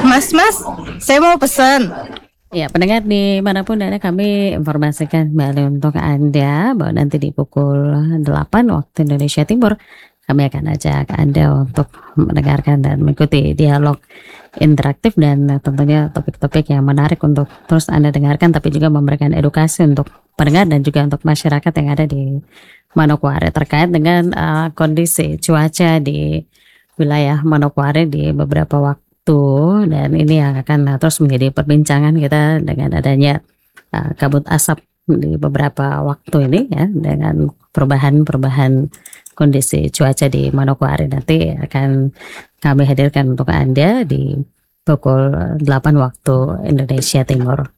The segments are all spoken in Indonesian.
Mas, saya mau pesan. Ya, pendengar dimanapun Anda, kami informasikan kembali untuk Anda bahwa nanti di pukul 8 waktu Indonesia Timur kami akan ajak Anda untuk mendengarkan dan mengikuti dialog interaktif dan tentunya topik-topik yang menarik untuk terus Anda dengarkan, tapi juga memberikan edukasi untuk pendengar dan juga untuk masyarakat yang ada di Manokwari terkait dengan kondisi cuaca di wilayah Manokwari di beberapa waktu, dan ini yang akan terus menjadi perbincangan kita dengan adanya kabut asap di beberapa waktu ini ya, dengan perubahan kondisi cuaca di Manokwari. Nanti akan kami hadirkan untuk Anda di pukul 8 waktu Indonesia Timur.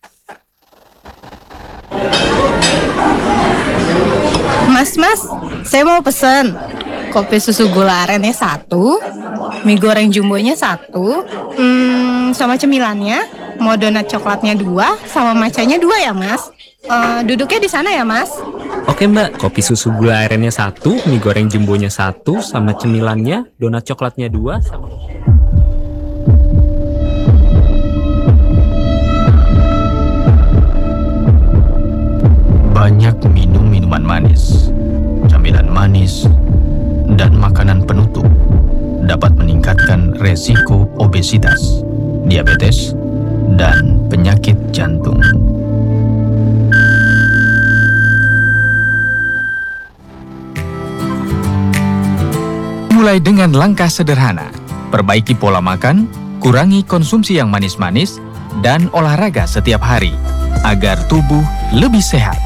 Mas, saya mau pesan kopi susu gula arennya 1, mie goreng jumbonya 1, sama cemilannya, mau donat coklatnya 2, sama macanya 2 ya Mas. Duduknya di sana ya Mas. Oke Mbak, kopi susu gula arennya 1, mie goreng jumbonya 1, sama cemilannya, donat coklatnya 2, sama... Banyak minum minuman manis, camilan manis, dan makanan penutup dapat meningkatkan resiko obesitas, diabetes, dan penyakit jantung. Mulai dengan langkah sederhana, perbaiki pola makan, kurangi konsumsi yang manis-manis, dan olahraga setiap hari agar tubuh lebih sehat.